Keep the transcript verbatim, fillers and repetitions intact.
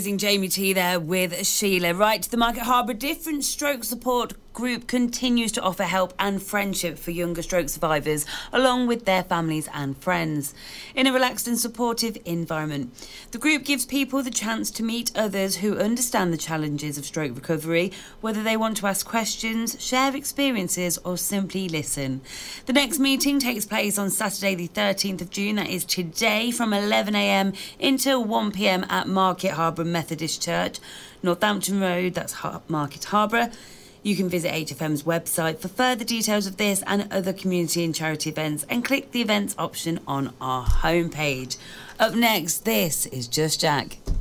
Jamie T there with Sheila. Right, the Market Harbour Different Stroke Support Group continues to offer help and friendship for younger stroke survivors, along with their families and friends, in a relaxed and supportive environment. The group gives people the chance to meet others who understand the challenges of stroke recovery, whether they want to ask questions, share experiences, or simply listen. The next meeting takes place on Saturday the thirteenth of June, that is today, from eleven a m until one p m at Market Harbour Methodist Church, Northampton Road, that's Market Harbour. You can visit H F M's website for further details of this and other community and charity events, and click the events option on our homepage. Up next, this is Just Jack.